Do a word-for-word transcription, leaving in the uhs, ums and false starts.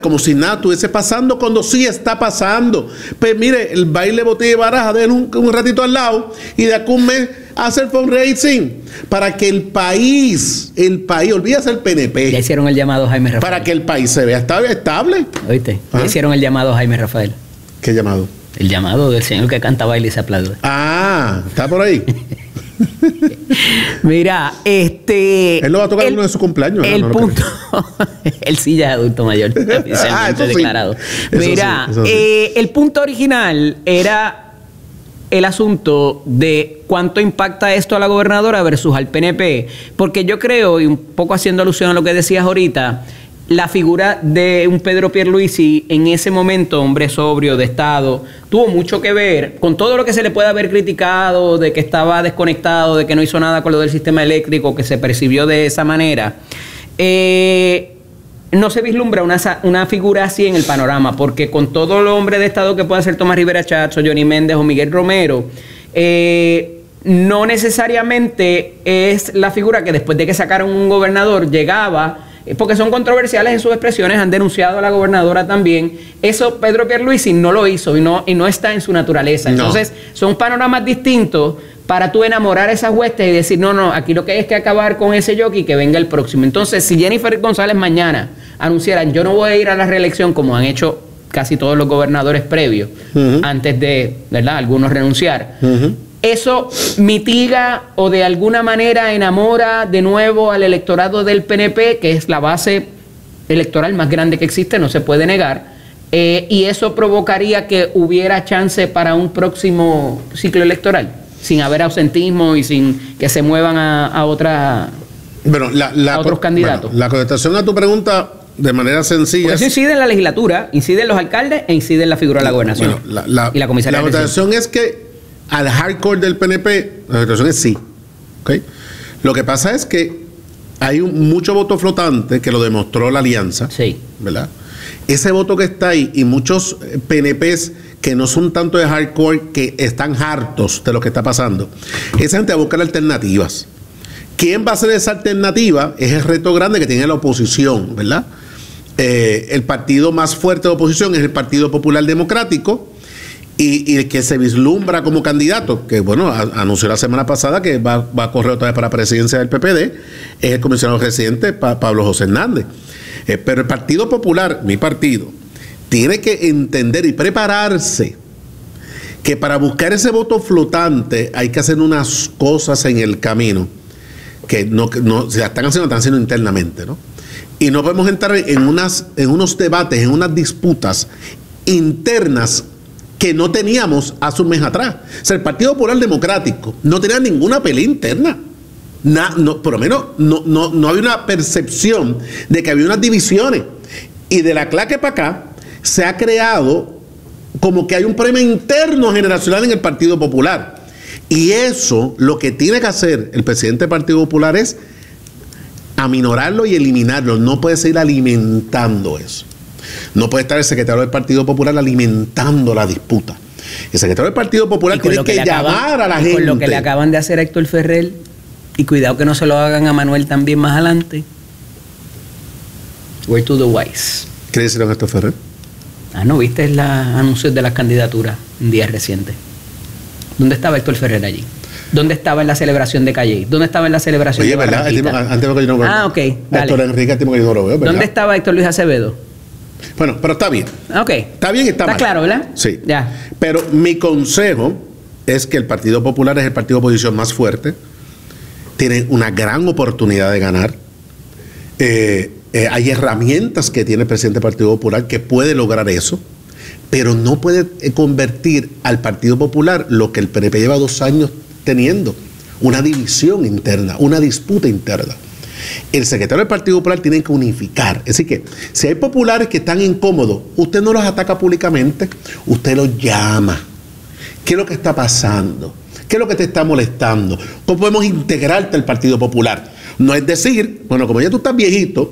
como si nada estuviese pasando cuando sí está pasando. Pues mire, el baile botella de baraja, den un, un ratito al lado y de aquí un mes hacer fundraising para que el país, el país, olvídese el P N P. Ya hicieron el llamado Jaime Rafael. Para que el país se vea estable. ¿Oíste? Ya hicieron el llamado Jaime Rafael. ¿Qué llamado? El llamado del señor que canta, baile y se aplaude. Ah, está por ahí. Mira, este... Él lo va a tocar el, uno de sus cumpleaños. El no, no punto... Él sí ya es adulto mayor. Ah, eso sí. Declarado. Eso Mira, sí, eso sí. Eh, el punto original era el asunto de cuánto impacta esto a la gobernadora versus al P N P. Porque yo creo, y un poco haciendo alusión a lo que decías ahorita, la figura de un Pedro Pierluisi en ese momento, hombre sobrio de Estado, tuvo mucho que ver con todo lo que se le puede haber criticado, de que estaba desconectado, de que no hizo nada con lo del sistema eléctrico, que se percibió de esa manera. Eh, no se vislumbra una, una figura así en el panorama, porque con todo los hombres de Estado que pueda ser Tomás Rivera Chats o Johnny Méndez o Miguel Romero, eh, no necesariamente es la figura que después de que sacaron un gobernador llegaba, porque son controversiales en sus expresiones, han denunciado a la gobernadora también. Eso Pedro Pierluisi no lo hizo y no, y no está en su naturaleza. Entonces, no. Son panoramas distintos para tú enamorar a esas huestes y decir, no, no, aquí lo que hay es que acabar con ese jockey y que venga el próximo. Entonces, si Jennifer González mañana anunciaran, yo no voy a ir a la reelección como han hecho casi todos los gobernadores previos, uh-huh. antes de, ¿verdad?, algunos renunciar. Uh-huh. ¿Eso mitiga o de alguna manera enamora de nuevo al electorado del P N P, que es la base electoral más grande que existe, no se puede negar? Eh, ¿Y eso provocaría que hubiera chance para un próximo ciclo electoral, sin haber ausentismo y sin que se muevan a, a, otra, bueno, la, la, a otros candidatos? Bueno, la contestación a tu pregunta, de manera sencilla... Porque eso incide en la legislatura, incide en los alcaldes e incide en la figura de la gobernación. Bueno, la, la, y la comisaría. La contestación es que al hardcore del P N P, la situación es sí. ¿Okay? Lo que pasa es que hay un, mucho voto flotante que lo demostró la alianza. Sí. ¿Verdad? Ese voto que está ahí y muchos P N Pes que no son tanto de hardcore, que están hartos de lo que está pasando. Esa gente va a buscar alternativas. ¿Quién va a ser esa alternativa? Es el reto grande que tiene la oposición, ¿verdad? Eh, el partido más fuerte de oposición es el Partido Popular Democrático. Y, y el que se vislumbra como candidato, que bueno, a, anunció la semana pasada que va, va a correr otra vez para la presidencia del P P D, es el comisionado residente pa, Pablo José Hernández. Eh, pero el Partido Popular, mi partido, tiene que entender y prepararse que para buscar ese voto flotante hay que hacer unas cosas en el camino que no, que no se están haciendo, están haciendo internamente, ¿no? Y no podemos entrar en, unas, en unos debates, en unas disputas internas que no teníamos hace un mes atrás. O sea, el Partido Popular Democrático no tenía ninguna pelea interna. Na, no, por lo menos no, no, no había una percepción de que había unas divisiones. Y de la claque para acá se ha creado como que hay un problema interno generacional en el Partido Popular. Y eso, lo que tiene que hacer el presidente del Partido Popular es aminorarlo y eliminarlo. No puede seguir alimentando eso. No puede estar el secretario del Partido Popular alimentando la disputa. El secretario del Partido Popular tiene que, que llamar acaban, a la gente. Con lo que le acaban de hacer a Héctor Ferrer, y cuidado que no se lo hagan a Manuel también más adelante. Where to the wise. ¿Qué le hicieron a Héctor Ferrer? Ah, ¿no viste los anuncios de las candidaturas en días recientes? ¿Dónde estaba Héctor Ferrer allí? ¿Dónde estaba en la celebración de Calle? ¿Dónde estaba en la celebración Oye, de ¿verdad? Barranquita? Antes de que yo no Ah, ok, dale. Héctor Enrique, que yo no lo veo, ¿verdad? ¿Dónde estaba Héctor Luis Acevedo? Bueno, pero está bien. Ok. Está bien y está, está mal. Está claro, ¿verdad? Sí. Ya. Pero mi consejo es que el Partido Popular es el partido de oposición más fuerte. Tiene una gran oportunidad de ganar. Eh, eh, hay herramientas que tiene el presidente del Partido Popular que puede lograr eso, pero no puede convertir al Partido Popular lo que el P N P lleva dos años teniendo, una división interna, una disputa interna. El secretario del Partido Popular tiene que unificar. Es decir que si hay populares que están incómodos, usted no los ataca públicamente, usted los llama. ¿Qué es lo que está pasando? ¿Qué es lo que te está molestando? ¿Cómo podemos integrarte al Partido Popular? No es decir, bueno, como ya tú estás viejito,